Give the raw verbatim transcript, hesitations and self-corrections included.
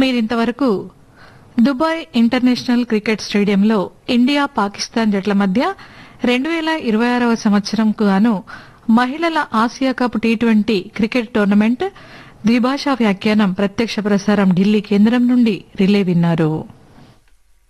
మీరింతవరకు Dubai international cricket స్టేడియంలో India Pakistan జట్ల మధ్య రెండు వేల ఇరవై ఆరవ సంవత్సరంకు గాను మహిళల Asia cup T twenty cricket tournament ద్విభాషా వ్యాఖ్యానం ప్రత్యక్ష ప్రసారం ఢిల్లీ కేంద్రం నుండి రిలే విన్నారు.